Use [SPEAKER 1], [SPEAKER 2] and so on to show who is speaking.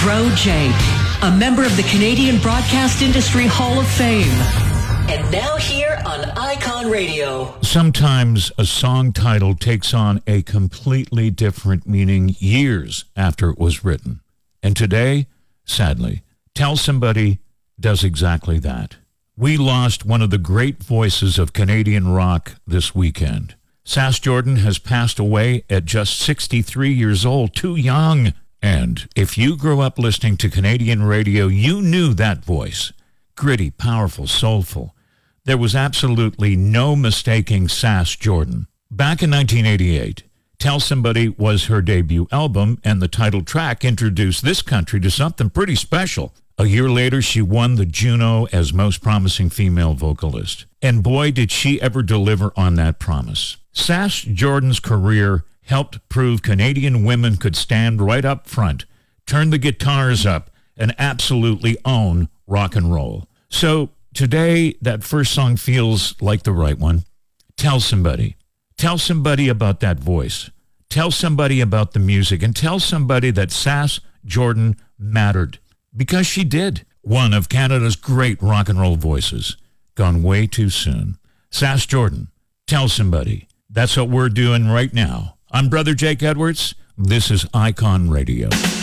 [SPEAKER 1] Bro Jake, a member of the Canadian Broadcast Industry Hall of Fame. And now here on Icon Radio.
[SPEAKER 2] Sometimes a song title takes on a completely different meaning years after it was written. And today, sadly, Tell Somebody does exactly that. We lost one of the great voices of Canadian rock this weekend. Sass Jordan has passed away at just 63 years old, too young. And if you grew up listening to Canadian radio, you knew that voice. Gritty, powerful, soulful. There was absolutely no mistaking Sass Jordan. Back in 1988, Tell Somebody was her debut album, and the title track introduced this country to something pretty special. A year later, she won the Juno as Most Promising Female Vocalist. And boy, did she ever deliver on that promise. Sass Jordan's career helped prove Canadian women could stand right up front, turn the guitars up, and absolutely own rock and roll. So today, that first song feels like the right one. Tell somebody. Tell somebody about that voice. Tell somebody about the music, and tell somebody that Sass Jordan mattered. Because she did. One of Canada's great rock and roll voices. Gone way too soon. Sass Jordan, Tell Somebody. That's what we're doing right now. I'm Brother Jake Edwards. This is Icon Radio.